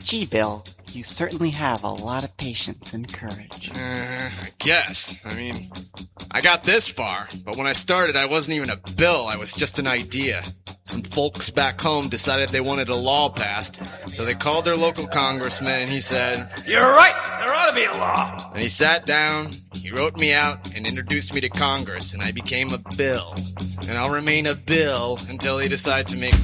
Gee, Bill, you certainly have a lot of patience and courage. I guess. I mean, I got this far, but when I started, I wasn't even a bill. I was just an idea. Some folks back home decided they wanted a law passed, so they called their local congressman and he said, "You're right, there ought to be a law." And he sat down, he wrote me out, and introduced me to Congress, and I became a bill. And I'll remain a bill until they decide to make